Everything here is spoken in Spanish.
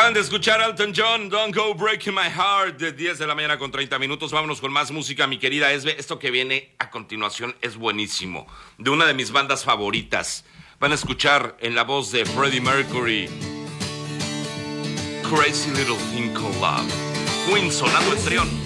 Acaban de escuchar a Elton John, Don't Go Breaking My Heart, de 10 de la mañana con 30 minutos. Vámonos con más música, mi querida Esbe. Esto que viene a continuación es buenísimo, de una de mis bandas favoritas. Van a escuchar en la voz de Freddie Mercury, Crazy Little Thing Called Love. Queen sonando el Trión.